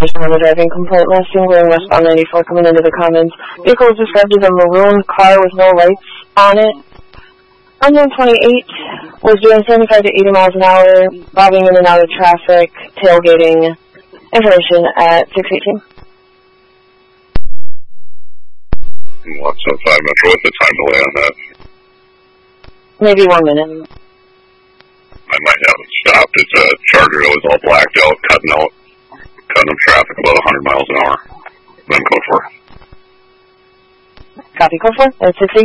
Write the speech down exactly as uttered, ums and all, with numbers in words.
on the driving complaint listing, going westbound ninety-four, coming into the Commons. Vehicle was described as a maroon car with no lights on it. Unknown twenty-eight was doing seventy-five to eighty miles an hour, bobbing in and out of traffic, tailgating. Information at six eighteen. What's up, five Metro? What's the time delay on that? Maybe one minute. I might have it stopped. It's a Charger. It was all blacked out, cutting out, cutting up traffic about one hundred miles an hour. Then code four. Copy, code four. At six eighteen.